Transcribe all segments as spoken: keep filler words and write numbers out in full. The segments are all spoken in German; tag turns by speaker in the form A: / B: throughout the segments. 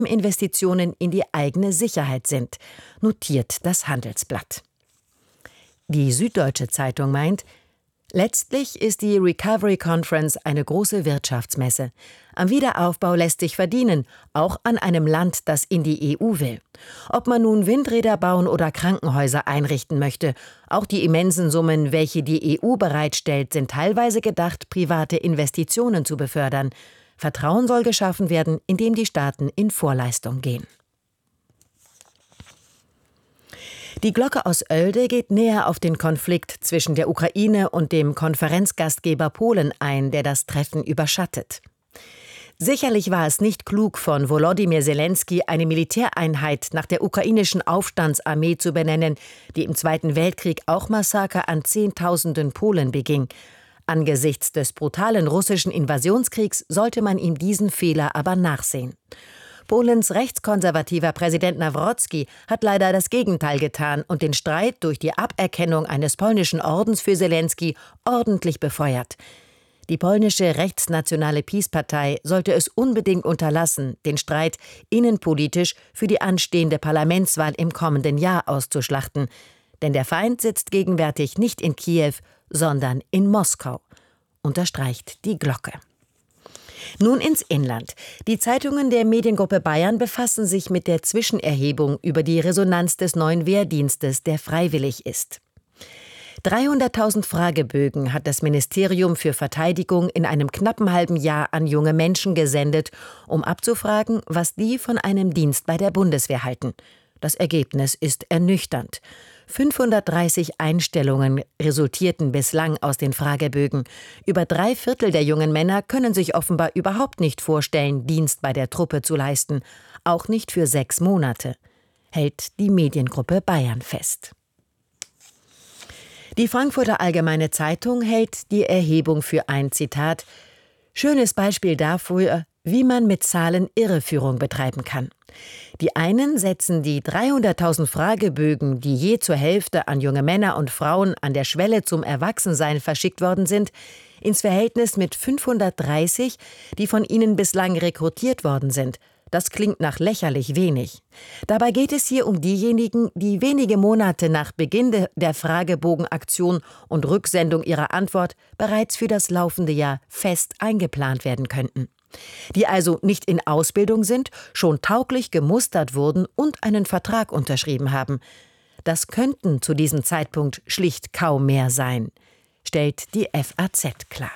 A: Investitionen in die eigene Sicherheit sind, notiert das Handelsblatt. Die Süddeutsche Zeitung meint, letztlich ist die Recovery Conference eine große Wirtschaftsmesse. Am Wiederaufbau lässt sich verdienen, auch an einem Land, das in die E U will. Ob man nun Windräder bauen oder Krankenhäuser einrichten möchte, auch die immensen Summen, welche die E U bereitstellt, sind teilweise gedacht, private Investitionen zu befördern. Vertrauen soll geschaffen werden, indem die Staaten in Vorleistung gehen. Die Glocke aus Oelde geht näher auf den Konflikt zwischen der Ukraine und dem Konferenzgastgeber Polen ein, der das Treffen überschattet. Sicherlich war es nicht klug von Volodymyr Zelensky, eine Militäreinheit nach der ukrainischen Aufstandsarmee zu benennen, die im Zweiten Weltkrieg auch Massaker an Zehntausenden Polen beging. Angesichts des brutalen russischen Invasionskriegs sollte man ihm diesen Fehler aber nachsehen. Polens rechtskonservativer Präsident Nawrocki hat leider das Gegenteil getan und den Streit durch die Aberkennung eines polnischen Ordens für Zelensky ordentlich befeuert. Die polnische rechtsnationale PiS-Partei sollte es unbedingt unterlassen, den Streit innenpolitisch für die anstehende Parlamentswahl im kommenden Jahr auszuschlachten. Denn der Feind sitzt gegenwärtig nicht in Kiew, sondern in Moskau, unterstreicht die Glocke. Nun ins Inland. Die Zeitungen der Mediengruppe Bayern befassen sich mit der Zwischenerhebung über die Resonanz des neuen Wehrdienstes, der freiwillig ist. dreihunderttausend Fragebögen hat das Ministerium für Verteidigung in einem knappen halben Jahr an junge Menschen gesendet, um abzufragen, was die von einem Dienst bei der Bundeswehr halten. Das Ergebnis ist ernüchternd. fünfhundertdreißig Einstellungen resultierten bislang aus den Fragebögen. Über drei Viertel der jungen Männer können sich offenbar überhaupt nicht vorstellen, Dienst bei der Truppe zu leisten. Auch nicht für sechs Monate, hält die Mediengruppe Bayern fest. Die Frankfurter Allgemeine Zeitung hält die Erhebung für ein, Zitat, schönes Beispiel dafür, wie man mit Zahlen Irreführung betreiben kann. Die einen setzen die dreihunderttausend Fragebögen, die je zur Hälfte an junge Männer und Frauen an der Schwelle zum Erwachsensein verschickt worden sind, ins Verhältnis mit fünfhundertdreißig, die von ihnen bislang rekrutiert worden sind. Das klingt nach lächerlich wenig. Dabei geht es hier um diejenigen, die wenige Monate nach Beginn der Fragebogenaktion und Rücksendung ihrer Antwort bereits für das laufende Jahr fest eingeplant werden könnten. Die also nicht in Ausbildung sind, schon tauglich gemustert wurden und einen Vertrag unterschrieben haben. Das könnten zu diesem Zeitpunkt schlicht kaum mehr sein, stellt die F A Z klar.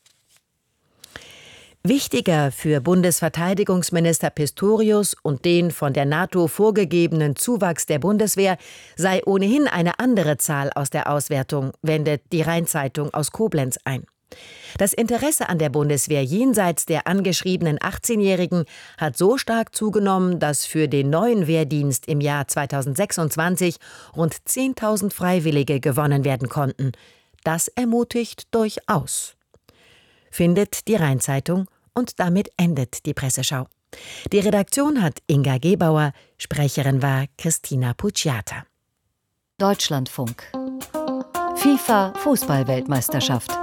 A: Wichtiger für Bundesverteidigungsminister Pistorius und den von der NATO vorgegebenen Zuwachs der Bundeswehr sei ohnehin eine andere Zahl aus der Auswertung, wendet die Rhein-Zeitung aus Koblenz ein. Das Interesse an der Bundeswehr jenseits der angeschriebenen achtzehnjährigen hat so stark zugenommen, dass für den neuen Wehrdienst im Jahr zweitausendsechsundzwanzig rund zehntausend Freiwillige gewonnen werden konnten. Das ermutigt durchaus, findet die Rhein-Zeitung, und damit endet die Presseschau. Die Redaktion hat Inga Gebauer, Sprecherin war Christina Pucciata.
B: Deutschlandfunk. FIFA-Fußball-Weltmeisterschaft.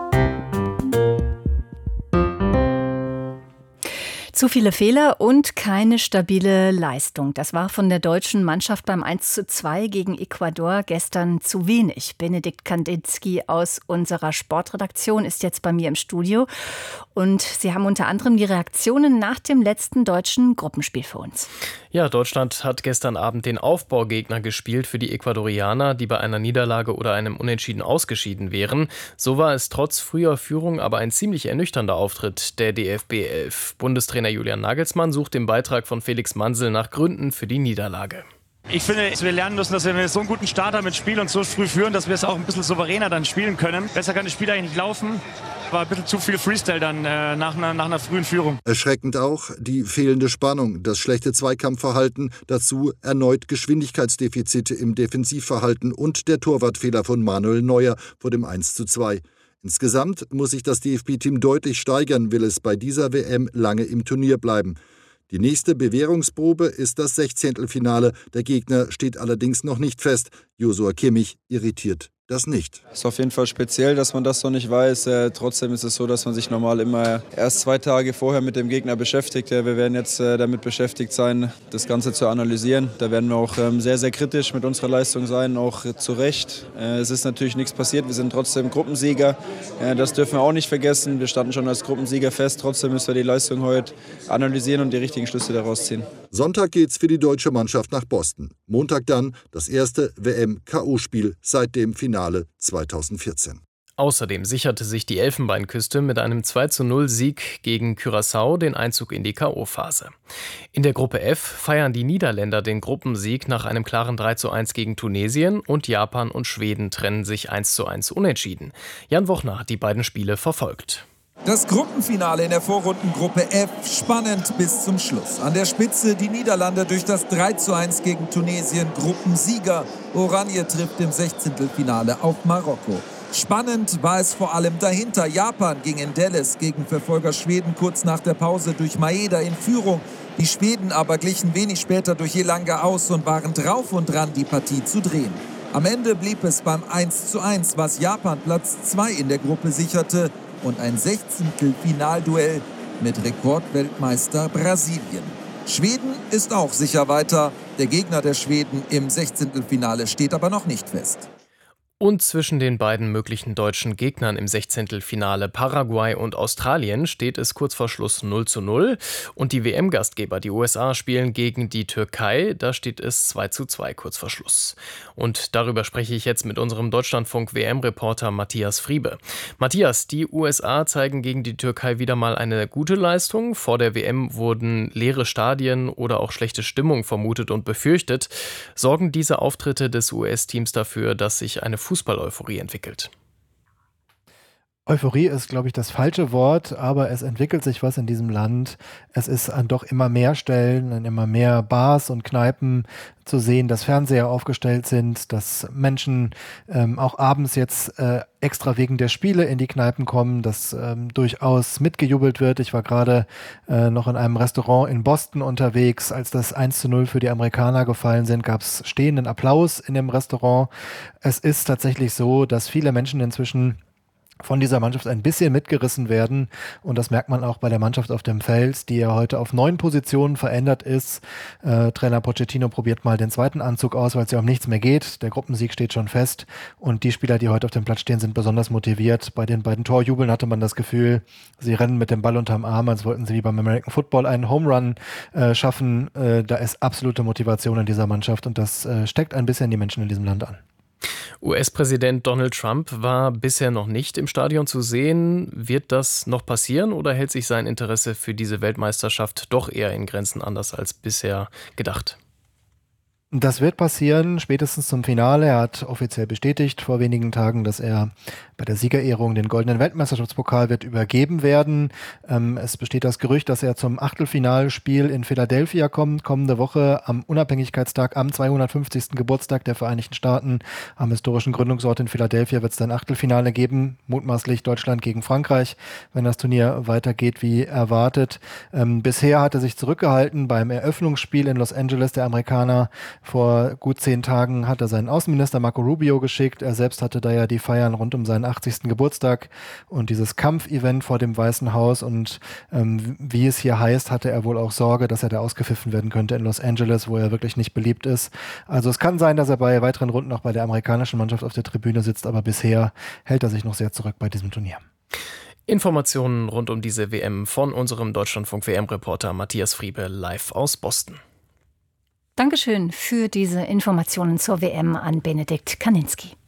B: Zu viele Fehler und keine stabile Leistung. Das war von der deutschen Mannschaft beim eins zu zwei gegen Ecuador gestern zu wenig. Benedikt Kandinsky aus unserer Sportredaktion ist jetzt bei mir im Studio. Und Sie haben unter anderem die Reaktionen nach dem letzten deutschen Gruppenspiel für uns.
C: Ja, Deutschland hat gestern Abend den Aufbaugegner gespielt für die Ecuadorianer, die bei einer Niederlage oder einem Unentschieden ausgeschieden wären. So war es trotz früher Führung aber ein ziemlich ernüchternder Auftritt der D F B elf. Bundestrainer Julian Nagelsmann sucht im Beitrag von Felix Mansel nach Gründen für die Niederlage.
D: Ich finde, dass wir lernen müssen, dass wir so einen guten Start haben mit Spiel und so früh führen, dass wir es auch ein bisschen souveräner dann spielen können. Besser kann das Spiel eigentlich nicht laufen. War ein bisschen zu viel Freestyle dann äh, nach, einer, nach einer frühen Führung.
E: Erschreckend auch die fehlende Spannung, das schlechte Zweikampfverhalten, dazu erneut Geschwindigkeitsdefizite im Defensivverhalten und der Torwartfehler von Manuel Neuer vor dem eins zu zwei. Insgesamt muss sich das D F B-Team deutlich steigern, will es bei dieser W M lange im Turnier bleiben. Die nächste Bewährungsprobe ist das Sechzehntelfinale. Der Gegner steht allerdings noch nicht fest. Joshua Kimmich irritiert das nicht.
F: Es ist auf jeden Fall speziell, dass man das noch nicht weiß. Äh, trotzdem ist es so, dass man sich normal immer erst zwei Tage vorher mit dem Gegner beschäftigt. Äh, wir werden jetzt äh, damit beschäftigt sein, das Ganze zu analysieren. Da werden wir auch ähm, sehr, sehr kritisch mit unserer Leistung sein, auch äh, zu Recht. Äh, es ist natürlich nichts passiert, wir sind trotzdem Gruppensieger. Äh, das dürfen wir auch nicht vergessen. Wir standen schon als Gruppensieger fest. Trotzdem müssen wir die Leistung heute analysieren und die richtigen Schlüsse daraus ziehen.
E: Sonntag geht's für die deutsche Mannschaft nach Boston. Montag dann das erste W M-K O-Spiel seit dem Finale zweitausendvierzehn.
C: Außerdem sicherte sich die Elfenbeinküste mit einem zwei zu null Sieg gegen Curaçao den Einzug in die K O-Phase. In der Gruppe F feiern die Niederländer den Gruppensieg nach einem klaren drei zu eins gegen Tunesien und Japan und Schweden trennen sich eins zu eins unentschieden. Jan Wochner hat die beiden Spiele verfolgt.
G: Das Gruppenfinale in der Vorrundengruppe F spannend bis zum Schluss. An der Spitze die Niederlande durch das drei zu eins gegen Tunesien, Gruppensieger. Oranje trifft im Sechzehntelfinale auf Marokko. Spannend war es vor allem dahinter. Japan ging in Dallas gegen Verfolger Schweden kurz nach der Pause durch Maeda in Führung. Die Schweden aber glichen wenig später durch Elanga aus und waren drauf und dran, die Partie zu drehen. Am Ende blieb es beim eins zu eins, was Japan Platz zwei in der Gruppe sicherte. Und ein Sechzehntelfinalduell mit Rekordweltmeister Brasilien. Schweden ist auch sicher weiter. Der Gegner der Schweden im Sechzehntelfinale steht aber noch nicht fest.
C: Und zwischen den beiden möglichen deutschen Gegnern im Sechzehntelfinale Paraguay und Australien steht es kurz vor Schluss null zu null. Und die W M-Gastgeber, die U S A, spielen gegen die Türkei. Da steht es zwei zu zwei kurz vor Schluss. Und darüber spreche ich jetzt mit unserem Deutschlandfunk-W M-Reporter Matthias Friebe. Matthias, die U S A zeigen gegen die Türkei wieder mal eine gute Leistung. Vor der W M wurden leere Stadien oder auch schlechte Stimmung vermutet und befürchtet. Sorgen diese Auftritte des U S-Teams dafür, dass sich eine Fußball-Euphorie entwickelt?
H: Euphorie ist, glaube ich, das falsche Wort, aber es entwickelt sich was in diesem Land. Es ist an doch immer mehr Stellen, an immer mehr Bars und Kneipen zu sehen, dass Fernseher aufgestellt sind, dass Menschen ähm, auch abends jetzt äh, extra wegen der Spiele in die Kneipen kommen, dass ähm, durchaus mitgejubelt wird. Ich war gerade äh, noch in einem Restaurant in Boston unterwegs. Als das eins zu null für die Amerikaner gefallen sind, gab es stehenden Applaus in dem Restaurant. Es ist tatsächlich so, dass viele Menschen inzwischen von dieser Mannschaft ein bisschen mitgerissen werden. Und das merkt man auch bei der Mannschaft auf dem Feld, die ja heute auf neun Positionen verändert ist. Äh, Trainer Pochettino probiert mal den zweiten Anzug aus, weil es ja um nichts mehr geht. Der Gruppensieg steht schon fest. Und die Spieler, die heute auf dem Platz stehen, sind besonders motiviert. Bei den beiden Torjubeln hatte man das Gefühl, sie rennen mit dem Ball unterm Arm, als wollten sie wie beim American Football einen Home Run äh, schaffen. Äh, da ist absolute Motivation in dieser Mannschaft und das äh, steckt ein bisschen die Menschen in diesem Land an.
C: U S-Präsident Donald Trump war bisher noch nicht im Stadion zu sehen. Wird das noch passieren oder hält sich sein Interesse für diese Weltmeisterschaft doch eher in Grenzen, anders als bisher gedacht?
H: Das wird passieren, spätestens zum Finale. Er hat offiziell bestätigt vor wenigen Tagen, dass er bei der Siegerehrung den goldenen Weltmeisterschaftspokal wird übergeben werden. Ähm, es besteht das Gerücht, dass er zum Achtelfinalspiel in Philadelphia kommt, kommende Woche am Unabhängigkeitstag, am zweihundertfünfzigsten Geburtstag der Vereinigten Staaten. Am historischen Gründungsort in Philadelphia wird es ein Achtelfinale geben, mutmaßlich Deutschland gegen Frankreich, wenn das Turnier weitergeht wie erwartet. Ähm, bisher hat er sich zurückgehalten beim Eröffnungsspiel in Los Angeles, der Amerikaner. Vor gut zehn Tagen hat er seinen Außenminister Marco Rubio geschickt. Er selbst hatte da ja die Feiern rund um seinen achtzigsten Geburtstag und dieses Kampfevent vor dem Weißen Haus. Und ähm, wie es hier heißt, hatte er wohl auch Sorge, dass er da ausgepfiffen werden könnte in Los Angeles, wo er wirklich nicht beliebt ist. Also es kann sein, dass er bei weiteren Runden auch bei der amerikanischen Mannschaft auf der Tribüne sitzt, aber bisher hält er sich noch sehr zurück bei diesem Turnier.
C: Informationen rund um diese W M von unserem Deutschlandfunk-W M-Reporter Matthias Friebe live aus Boston.
B: Dankeschön für diese Informationen zur W M an Benedikt Kaninski.